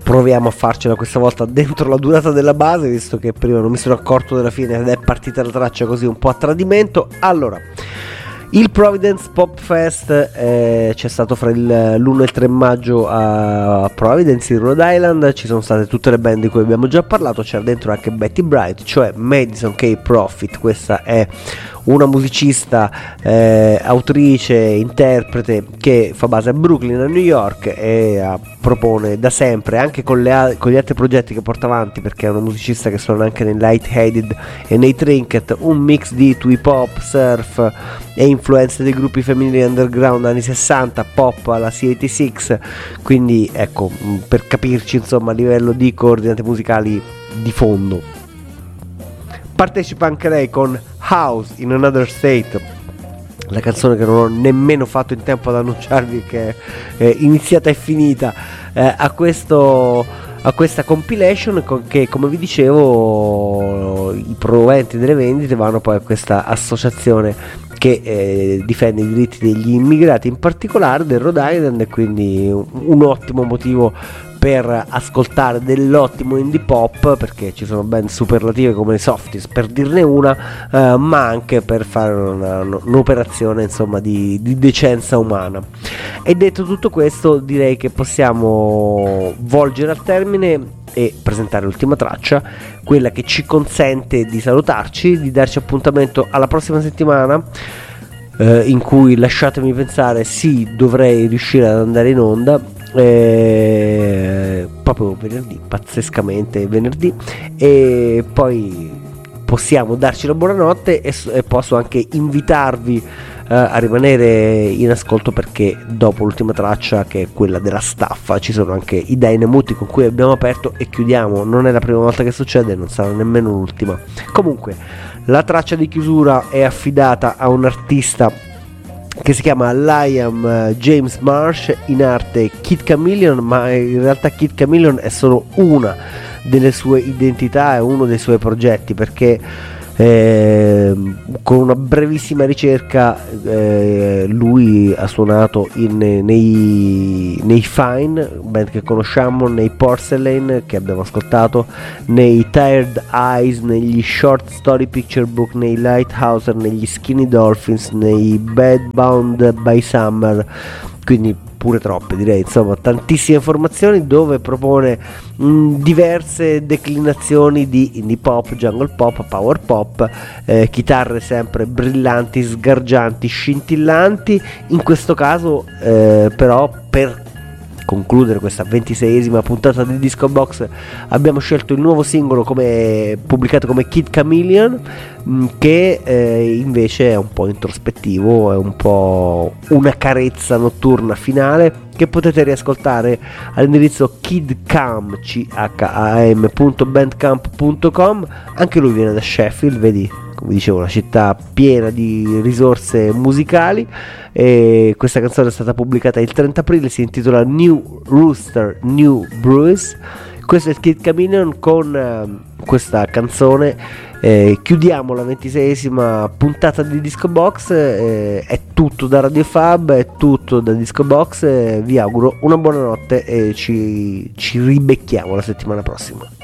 proviamo a farcela questa volta dentro la durata della base, visto che prima non mi sono accorto della fine ed è partita la traccia così un po' a tradimento. Allora, il Providence Pop Fest c'è stato fra l'1 e il 3 maggio a Providence in Rhode Island. Ci sono state tutte le band di cui abbiamo già parlato, c'era dentro anche Betty Bright, cioè Madison K. Profit. Questa è una musicista, autrice, interprete che fa base a Brooklyn, a New York, e propone da sempre, anche con gli altri progetti che porta avanti, perché è una musicista che suona anche nei Lightheaded e nei Trinket, un mix di hip hop, surf e influenze dei gruppi femminili underground anni 60, pop alla C86, quindi ecco, per capirci insomma a livello di coordinate musicali di fondo. Partecipa anche lei con House in Another State, la canzone che non ho nemmeno fatto in tempo ad annunciarvi che è iniziata e finita, a questa compilation, che come vi dicevo i proventi delle vendite vanno poi a questa associazione che difende i diritti degli immigrati, in particolare del Rhode Island, e quindi un ottimo motivo per ascoltare dell'ottimo indie pop, perché ci sono band superlative come i Softies, per dirne una, ma anche per fare un'operazione insomma di decenza umana. E detto tutto questo, direi che possiamo volgere al termine e presentare l'ultima traccia, quella che ci consente di salutarci, di darci appuntamento alla prossima settimana, in cui, lasciatemi pensare, sì, dovrei riuscire ad andare in onda proprio venerdì, pazzescamente venerdì, e poi possiamo darci la buonanotte e posso anche invitarvi a rimanere in ascolto, perché dopo l'ultima traccia, che è quella della staffa, ci sono anche i Dynamuti con cui abbiamo aperto e chiudiamo. Non è la prima volta che succede, non sarà nemmeno l'ultima. Comunque la traccia di chiusura è affidata a un artista che si chiama Liam James Marsh, in arte Kid Chameleon, ma in realtà Kid Chameleon è solo una delle sue identità e uno dei suoi progetti, perché con una brevissima ricerca lui ha suonato nei Fine, band che conosciamo, nei Porcelain che abbiamo ascoltato, nei Tired Eyes, negli Short Story Picture Book, nei Lighthouser, negli Skinny Dolphins, nei Bad Bound by Summer, quindi pure troppe, direi, insomma tantissime informazioni, dove propone diverse declinazioni di indie pop, jungle pop, power pop, chitarre sempre brillanti, sgargianti, scintillanti. In questo caso però, per concludere questa 26esima puntata di Disco Box, abbiamo scelto il nuovo singolo pubblicato come Kid Chameleon, che invece è un po' introspettivo, è un po' una carezza notturna finale, che potete riascoltare all'indirizzo kidcam.bandcamp.com. Anche lui viene da Sheffield, vedi, come dicevo, una città piena di risorse musicali, e questa canzone è stata pubblicata il 30 aprile, si intitola New Rooster New Brews. Questo è il Kid Chameleon. Con questa canzone chiudiamo la 26esima puntata di Disco Box. È tutto da Radio Fab, è tutto da Disco Box, vi auguro una buona notte e ci ribecchiamo la settimana prossima.